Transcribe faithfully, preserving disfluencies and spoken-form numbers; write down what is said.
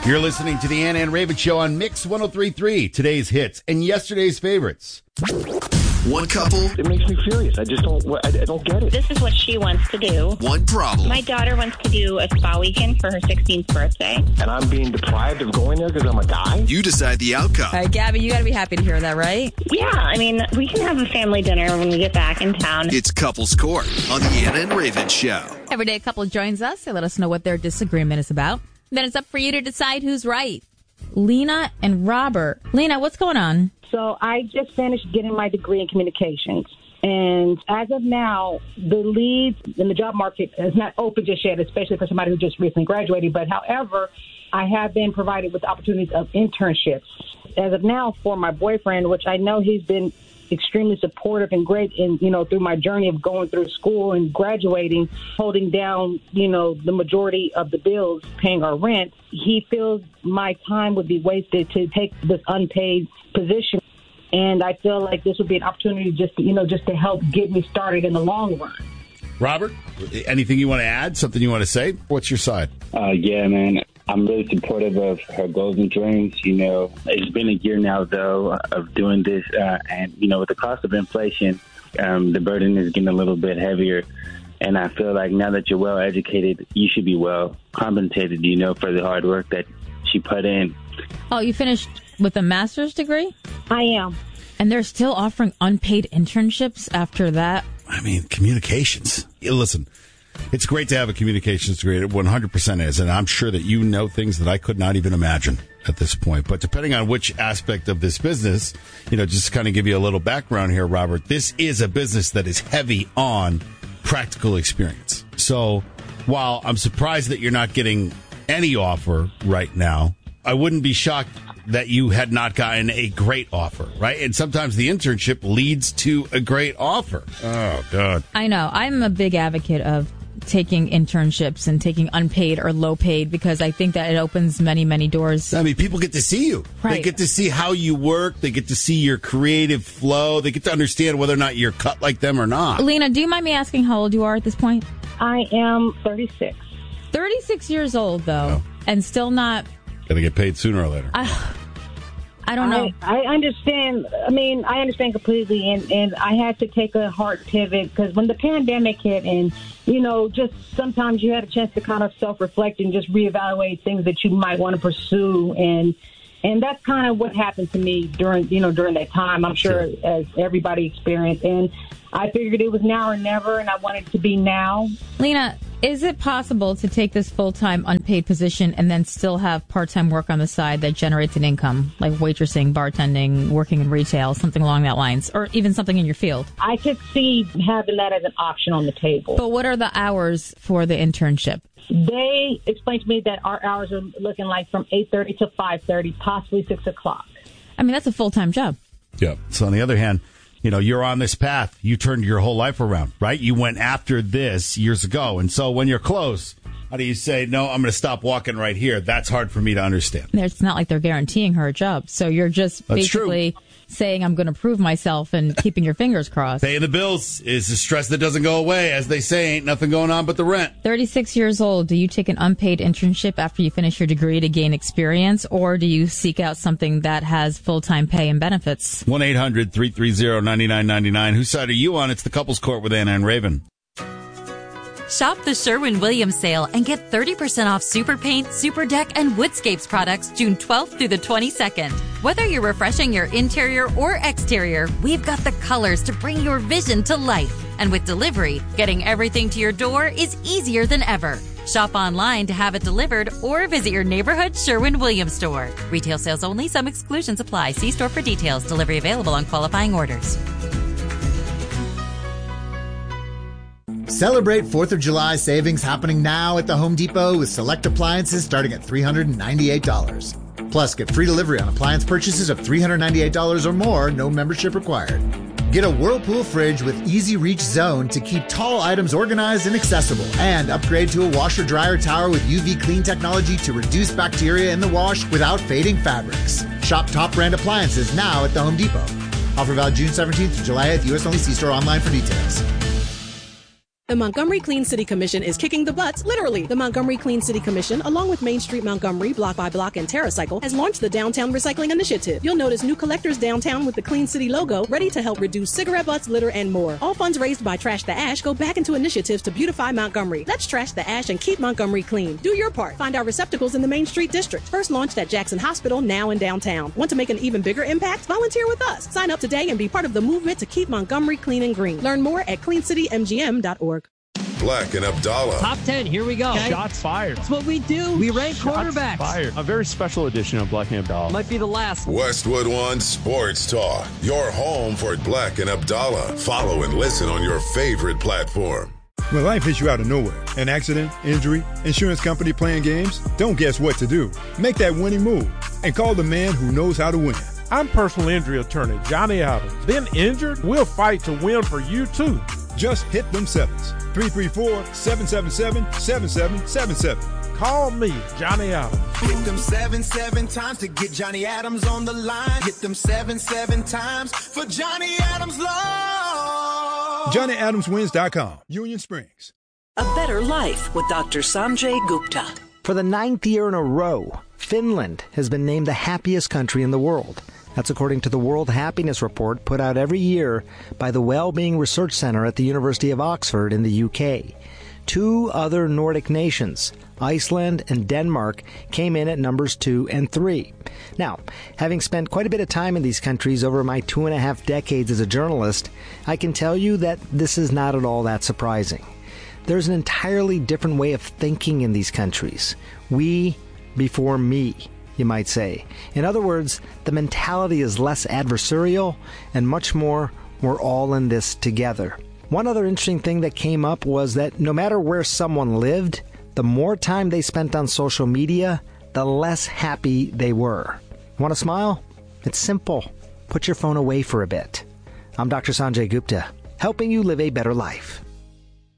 You're listening to the Ann and Raven Show on Mix one oh three point three. Today's hits and yesterday's favorites. One couple. It makes me furious. I just don't. I, I don't get it. This is what she wants to do. One problem. My daughter wants to do a spa weekend for her sixteenth birthday. And I'm being deprived of going there because I'm a guy? You decide the outcome. All right, Gabby, you got to be happy to hear that, right? Yeah, I mean, we can have a family dinner when we get back in town. It's Couples Court on the Ann and Raven Show. Every day a couple joins us. They let us know what their disagreement is about. Then it's up for you to decide who's right. Lena and Robert. Lena, what's going on? So I just finished getting my degree in communications. And as of now, the leads in the job market is not open just yet, especially for somebody who just recently graduated. But however, I have been provided with opportunities of internships. As of now, for my boyfriend, which I know he's been extremely supportive and great in, you know, through my journey of going through school and graduating, holding down, you know, the majority of the bills, paying our rent. He feels my time would be wasted to take this unpaid position. And I feel like this would be an opportunity just to, you know, just to help get me started in the long run. Robert, anything you want to add? Something you want to say? What's your side? Uh, yeah, man. I'm really supportive of her goals and dreams. You know, it's been a year now, though, of doing this. Uh, and, you know, with the cost of inflation, um, the burden is getting a little bit heavier. And I feel like now that you're well educated, you should be well compensated, you know, for the hard work that she put in. Oh, you finished with a master's degree? I am. And they're still offering unpaid internships after that? I mean, communications. Yeah, listen, it's great to have a communications degree. It one hundred percent is. And I'm sure that you know things that I could not even imagine at this point. But depending on which aspect of this business, you know, just to kind of give you a little background here, Robert, this is a business that is heavy on practical experience. So while I'm surprised that you're not getting any offer right now, I wouldn't be shocked that you had not gotten a great offer, right? And sometimes the internship leads to a great offer. Oh, God. I know. I'm a big advocate of taking internships and taking unpaid or low paid because I think that it opens many, many doors. I mean, people get to see you. Right. They get to see how you work. They get to see your creative flow. They get to understand whether or not you're cut like them or not. Lena, do you mind me asking how old you are at this point? I am thirty-six. thirty-six years old, though, Oh. and still not... Going to get paid sooner or later. I, I don't know. I, I understand. I mean, I understand completely. And, and I had to take a hard pivot because when the pandemic hit and, you know, just sometimes you had a chance to kind of self-reflect and just reevaluate things that you might want to pursue. And and that's kind of what happened to me during, you know, during that time. I'm sure, sure. as everybody experienced. And I figured it was now or never, and I wanted it to be now. Lena, is it possible to take this full-time unpaid position and then still have part-time work on the side that generates an income, like waitressing, bartending, working in retail, something along that lines, or even something in your field? I could see having that as an option on the table. But what are the hours for the internship? They explained to me that our hours are looking like from eight thirty to five thirty, possibly six o'clock. I mean, that's a full-time job. Yeah. So on the other hand, you know, you're on this path. You turned your whole life around, right? You went after this years ago. And so when you're close, how do you say, no, I'm going to stop walking right here? That's hard for me to understand. It's not like they're guaranteeing her a job. So you're just That's basically true. saying, I'm going to prove myself and keeping your fingers crossed. Paying the bills is a stress that doesn't go away. As they say, ain't nothing going on but the rent. thirty-six years old. Do you take an unpaid internship after you finish your degree to gain experience, or do you seek out something that has full-time pay and benefits? one eight hundred three three zero nine nine nine nine. Whose side are you on? It's the Couples Court with Anna and Raven. Shop the Sherwin-Williams sale and get thirty percent off Super Paint, Super Deck, and Woodscapes products June twelfth through the twenty-second. Whether you're refreshing your interior or exterior, we've got the colors to bring your vision to life. And with delivery, getting everything to your door is easier than ever. Shop online to have it delivered or visit your neighborhood Sherwin-Williams store. Retail sales only. Some exclusions apply. See store for details. Delivery available on qualifying orders. Celebrate fourth of July savings happening now at the Home Depot with select appliances starting at three hundred ninety-eight dollars. Plus, get free delivery on appliance purchases of three hundred ninety-eight dollars or more, no membership required. Get a Whirlpool fridge with Easy Reach Zone to keep tall items organized and accessible. And upgrade to a washer-dryer tower with U V clean technology to reduce bacteria in the wash without fading fabrics. Shop top brand appliances now at the Home Depot. Offer valid June seventeenth to July eighth. U S only. See store online for details. The Montgomery Clean City Commission is kicking the butts, literally. The Montgomery Clean City Commission, along with Main Street Montgomery, Block by Block, and TerraCycle, has launched the Downtown Recycling Initiative. You'll notice new collectors downtown with the Clean City logo, ready to help reduce cigarette butts, litter, and more. All funds raised by Trash the Ash go back into initiatives to beautify Montgomery. Let's trash the ash and keep Montgomery clean. Do your part. Find our receptacles in the Main Street District. First launched at Jackson Hospital, now in downtown. Want to make an even bigger impact? Volunteer with us. Sign up today and be part of the movement to keep Montgomery clean and green. Learn more at clean city m g m dot org. Black and Abdallah. Top ten, here we go. Okay. Shots fired. That's what we do. We rank Shots quarterbacks. Fired. A very special edition of Black and Abdallah. Might be the last. Westwood One Sports Talk. Your home for Black and Abdallah. Follow and listen on your favorite platform. When life hits you out of nowhere, an accident, injury, insurance company playing games, don't guess what to do. Make that winning move and call the man who knows how to win. I'm personal injury attorney Johnny Adams. Been injured? We'll fight to win for you too. Just hit them sevens. three three four, seven seven seven, seven seven seven seven. Call me, Johnny Adams. Hit them seven, seven times to get Johnny Adams on the line. Hit them seven, seven times for Johnny Adams Law. Johnny Adams Wins dot com, Union Springs. A better life with Doctor Sanjay Gupta. For the ninth year in a row, Finland has been named the happiest country in the world. That's according to the World Happiness Report put out every year by the Wellbeing Research Center at the University of Oxford in the U K. Two other Nordic nations, Iceland and Denmark, came in at numbers two and three. Now, having spent quite a bit of time in these countries over my two and a half decades as a journalist, I can tell you that this is not at all that surprising. There's an entirely different way of thinking in these countries. We before me, you might say. In other words, the mentality is less adversarial and much more, we're all in this together. One other interesting thing that came up was that no matter where someone lived, the more time they spent on social media, the less happy they were. Want to smile? It's simple. Put your phone away for a bit. I'm Doctor Sanjay Gupta, helping you live a better life.